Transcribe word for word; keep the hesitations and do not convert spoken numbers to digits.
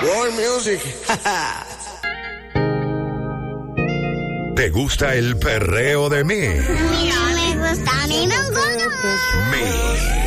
World Music. ¿Te gusta el perreo de Mi? Mira, me gusta, a mí me gusta. Mi.